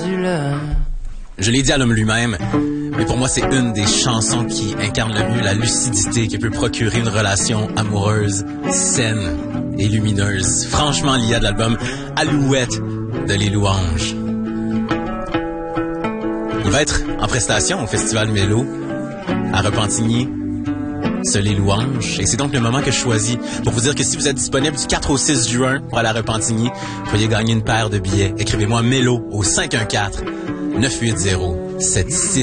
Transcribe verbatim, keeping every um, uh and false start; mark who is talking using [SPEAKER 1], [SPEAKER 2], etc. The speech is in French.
[SPEAKER 1] perdu là.
[SPEAKER 2] Je l'ai dit à l'homme lui-même, mais pour moi, c'est une des chansons qui incarne le mieux la lucidité que peut procurer une relation amoureuse, saine et lumineuse. Franchement liée à l'album Alouette de Les Louanges. Il va être en prestation au Festival Mélo à Repentigny, ce Les Louanges. Et c'est donc le moment que je choisis pour vous dire que si vous êtes disponible du quatre au six juin pour aller à Repentigny, vous pourriez gagner une paire de billets. Écrivez-moi Mélo au cinq un quatre, neuf huit zéro, sept six